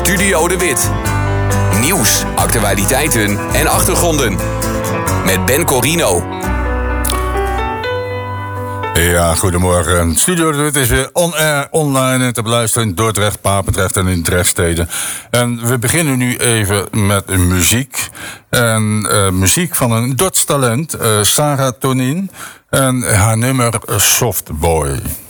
Studio De Wit. Nieuws, actualiteiten en achtergronden. Met Ben Corino. Ja, goedemorgen. Studio De Wit is weer on-air, online en te beluisteren in Dordrecht, Papendrecht en in Drechtsteden. En we beginnen nu even met muziek. En muziek van een Dords talent, Sarah Tonin. En haar nummer Soft Boy.